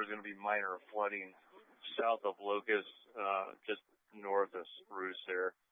there's going to be minor flooding south of Locust, just north of Spruce there.